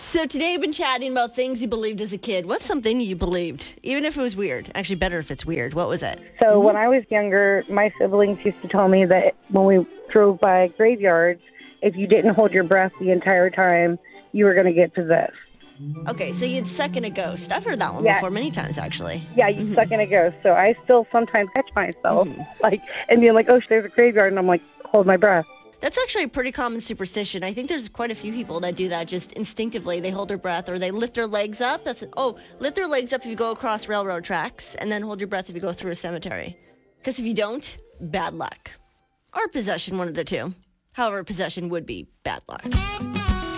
So today we've been chatting about things you believed as a kid. What's something you believed, even if it was weird? Actually, better if it's weird. What was it? So when I was younger, my siblings used to tell me that when we drove by graveyards, if you didn't hold your breath the entire time, you were going to get possessed. Okay, so you'd suck in a ghost. I've heard that one before many times, actually. Yeah, you suck in a ghost. So I still sometimes catch myself, and being like, oh, there's a graveyard, and I'm like, hold my breath. That's actually a pretty common superstition. I think there's quite a few people that do that just instinctively. They hold their breath or they lift their legs up. Lift their legs up if you go across railroad tracks and then hold your breath if you go through a cemetery. Because if you don't, bad luck. Or possession, one of the two. However, possession would be bad luck.